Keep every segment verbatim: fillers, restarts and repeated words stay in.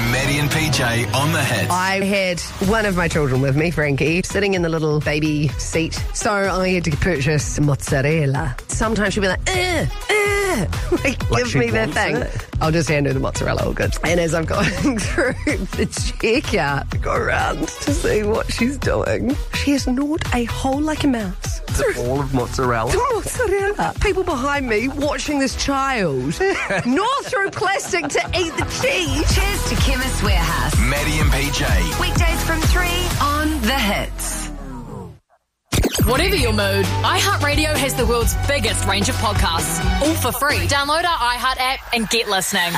Maddie and P J on the hits. I had one of my children with me, Frankie, sitting in the little baby seat. So I had to purchase mozzarella. Sometimes she'll be like, eh, eh. Like, Like give she me that wants thing. it. I'll just hand her the mozzarella, all good. And as I'm going through the checkout, I go around to see what she's doing. She has gnawed a hole like a mouse. All of mozzarella. Mozzarella. People behind me watching this child gnaw through plastic to eat the cheese. Cheers to Chemist Warehouse. Maddie and P J. Weekdays from three on The Hits. Whatever your mood, iHeartRadio has the world's biggest range of podcasts, all for free. Download our iHeart app and get listening.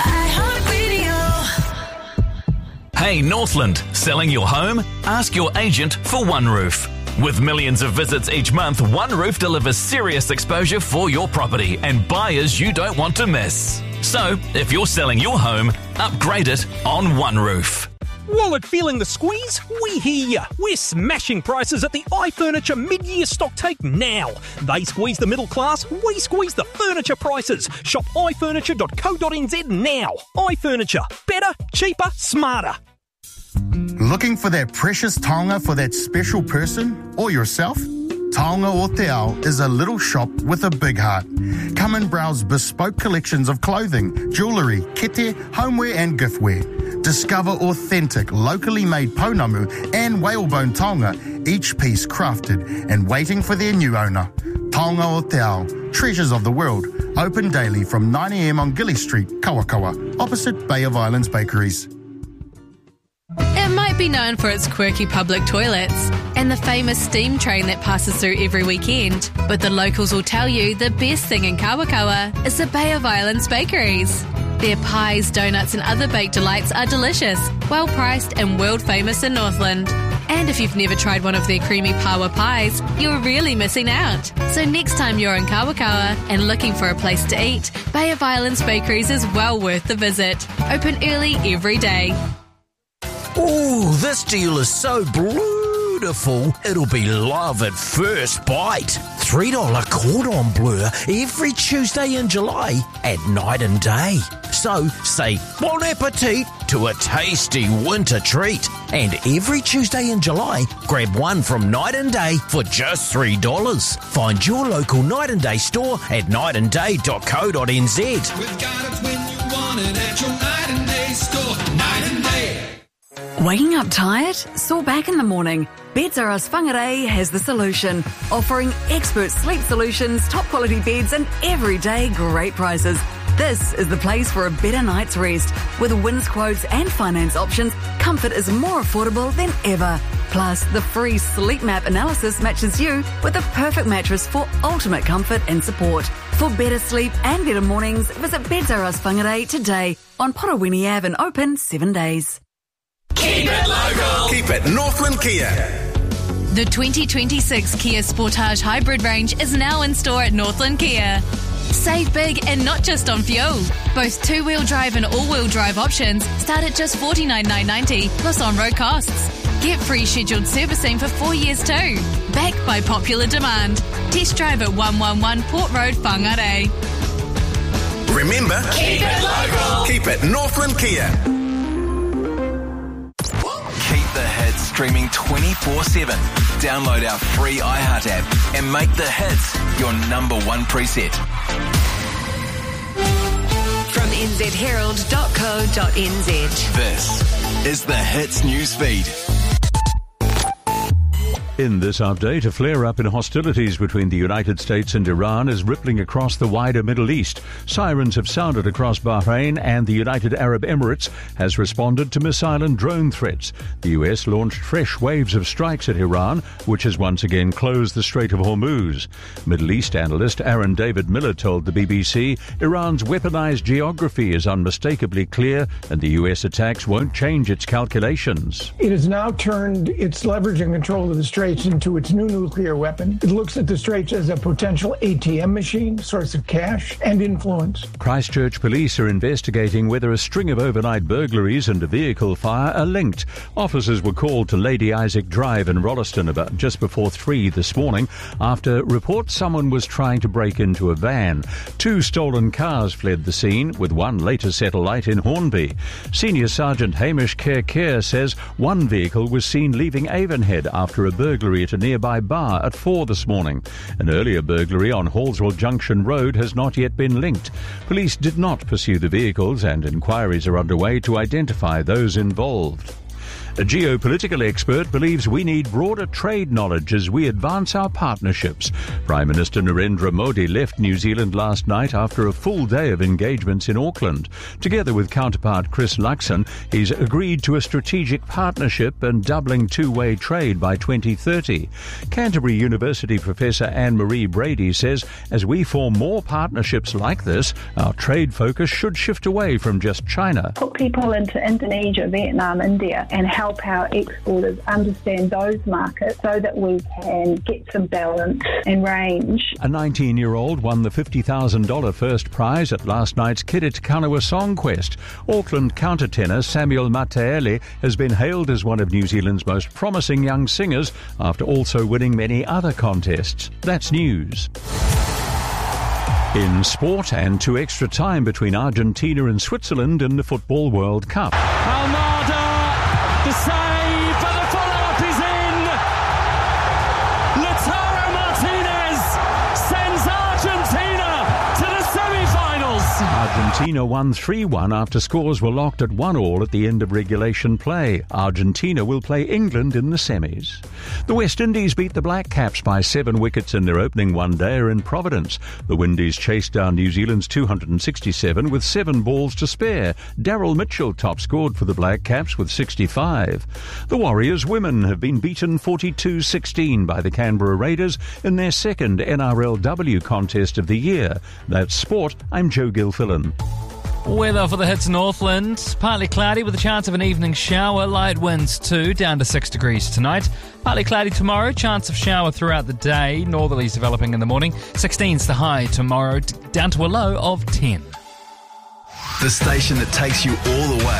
Hey, Northland, selling your home? Ask your agent for One Roof. With millions of visits each month, One Roof delivers serious exposure for your property and buyers you don't want to miss. So, if you're selling your home, upgrade it on One Roof. Wallet feeling the squeeze? We hear ya. We're smashing prices at the iFurniture mid-year stock take now. They squeeze the middle class, we squeeze the furniture prices. Shop i furniture dot co dot n z now. iFurniture. Better, cheaper, smarter. Looking for that precious taonga for that special person or yourself? Taonga o Te Ao is a little shop with a big heart. Come and browse bespoke collections of clothing, jewellery, kete, homeware and giftware. Discover authentic, locally made pounamu and whalebone taonga, each piece crafted and waiting for their new owner. Taonga o Te Ao, Treasures of the World, open daily from nine a.m. on Gilly Street, Kawakawa, opposite Bay of Islands Bakeries. It might be known for its quirky public toilets and the famous steam train that passes through every weekend, but the locals will tell you the best thing in Kawakawa is the Bay of Islands Bakeries. Their pies, donuts and other baked delights are delicious, well priced and world famous in Northland. And if you've never tried one of their creamy pawa pies, you're really missing out. So next time you're in Kawakawa and looking for a place to eat, Bay of Islands Bakeries is well worth the visit. Open early every day. Ooh, this deal is so beautiful, it'll be love at first bite. three dollars cordon bleu every Tuesday in July at night and day. So say bon appetit to a tasty winter treat. And every Tuesday in July, grab one from Night and Day for just three dollars. Find your local Night and Day store at night and day dot co dot n z. We've got it when you want it at your Night and Day store. Night and Day. Waking up tired? Sore back in the morning? Beds R Us Whangarei has the solution, offering expert sleep solutions, top quality beds and everyday great prices. This is the place for a better night's rest. With wins quotes and finance options, comfort is more affordable than ever. Plus, the free sleep map analysis matches you with the perfect mattress for ultimate comfort and support. For better sleep and better mornings, visit Beds R Us Whangarei today on Porowini Ave and open seven days. Keep it local. Keep it Northland Kia. The twenty twenty-six Kia Sportage Hybrid range is now in store at Northland Kia. Save big and not just on fuel. Both two-wheel drive and all-wheel drive options start at just forty-nine thousand nine hundred ninety dollars plus on-road costs. Get free scheduled servicing for four years too. Backed by popular demand. Test drive at one eleven Port Road, Whangarei. Remember, Keep it local. Keep it Northland Kia. Keep the hits streaming twenty-four seven. Download our free iHeart app and make the hits your number one preset. From n z herald dot co dot n z. This is the Hits newsfeed. In this update, a flare-up in hostilities between the United States and Iran is rippling across the wider Middle East. Sirens have sounded across Bahrain, and the United Arab Emirates has responded to missile and drone threats. The U S launched fresh waves of strikes at Iran, which has once again closed the Strait of Hormuz. Middle East analyst Aaron David Miller told the B B C Iran's weaponized geography is unmistakably clear, and the U S attacks won't change its calculations. It has now turned its leverage and control of the Strait Straits into its new nuclear weapon. It looks at the Straits as a potential A T M machine, source of cash and influence. Christchurch police are investigating whether a string of overnight burglaries and a vehicle fire are linked. Officers were called to Lady Isaac Drive in Rolleston about just before three this morning after reports someone was trying to break into a van. Two stolen cars fled the scene, with one later set alight in Hornby. Senior Sergeant Hamish Kerr Kerr says one vehicle was seen leaving Avonhead after a burglary at a nearby bar at four this morning. An earlier burglary on Hallswell Junction Road has not yet been linked. Police did not pursue the vehicles and inquiries are underway to identify those involved. A geopolitical expert believes we need broader trade knowledge as we advance our partnerships. Prime Minister Narendra Modi left New Zealand last night after a full day of engagements in Auckland. Together with counterpart Chris Luxon, he's agreed to a strategic partnership and doubling two-way trade by twenty thirty. Canterbury University Professor Anne-Marie Brady says as we form more partnerships like this, our trade focus should shift away from just China. Put people into Indonesia, Vietnam, India, and help our exporters understand those markets so that we can get some balance and range. A nineteen-year-old won the fifty thousand dollars first prize at last night's Kirit Kanawa Song Quest. Auckland countertenor Samuel Mataele has been hailed as one of New Zealand's most promising young singers after also winning many other contests. That's news. In sport, and to extra time between Argentina and Switzerland in the Football World Cup. Almada! The save, but the follow-up is in! Lautaro Martinez sends Argentina to the semi-finals! Argentina won three one after scores were locked at one all at the end of regulation play. Argentina will play England in the semis. The West Indies beat the Black Caps by seven wickets in their opening one-dayer in Providence. The Windies chased down New Zealand's two hundred sixty-seven with seven balls to spare. Daryl Mitchell top-scored for the Black Caps with sixty-five. The Warriors women have been beaten forty-two sixteen by the Canberra Raiders in their second N R L W contest of the year. That's sport. I'm Joe Gilfillan. Weather for the hits Northland. Partly cloudy with a chance of an evening shower. Light winds too, down to six degrees tonight. Partly cloudy tomorrow, chance of shower throughout the day. Northerlies developing in the morning. sixteen's the high tomorrow, down to a low of ten. The station that takes you all the way.